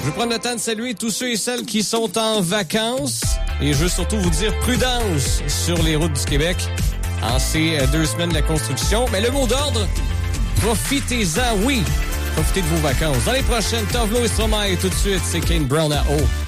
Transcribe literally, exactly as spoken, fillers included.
Je vais prendre le temps de saluer tous ceux et celles qui sont en vacances et je veux surtout vous dire prudence sur les routes du Québec en ces deux semaines de la construction. Mais le mot d'ordre, profitez-en, oui, profitez de vos vacances. Dans les prochaines, Tovlo et Stromae, tout de suite, c'est Kane Brown à haut.